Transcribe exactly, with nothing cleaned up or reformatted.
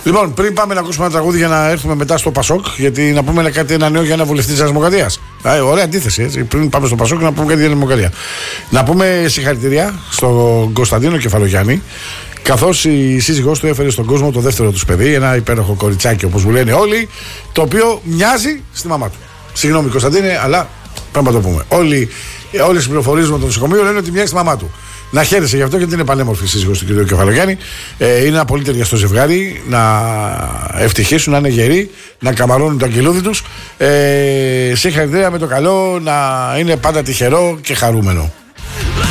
Λοιπόν, πριν πάμε να ακούσουμε ένα τραγούδι για να έρθουμε μετά στο Πασόκ, γιατί να πούμε κάτι ένα νέο για ένα βουλευτή τη Δημοκρατία. Ωραία αντίθεση, έτσι. Πριν πάμε στο Πασόκ, να πούμε κάτι για τη Δημοκρατία. Να πούμε συγχαρητήρια στον Κωνσταντίνο Κεφαλογιάννη, καθώς η σύζυγός του έφερε στον κόσμο το δεύτερο του παιδί, ένα υπέροχο κοριτσάκι, όπως μου λένε όλοι, το οποίο μοιάζει στη μαμά του. Συγγνώμη, Κωνσταντίνε, αλλά πρέπει να το πούμε. Όλες οι πληροφορίες με το νοσοκομείο λένε ότι μοιάζει στη μαμά του. Να χαίρεσαι γι' αυτό, γιατί είναι πανέμορφη η σύζυγος του κ. Κεφαλογιάννη. Ε, είναι ένα πολύ ταιριαστό ζευγάρι. Να ευτυχήσουν, να είναι γεροί, να καμαρώνουν το αγγελούδι τους. Ε, συγχαρητήρια, με το καλό, να είναι πάντα τυχερό και χαρούμενο.